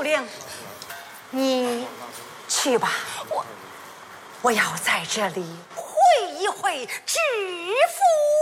秀玲，你去吧，我要在这里会一会知府。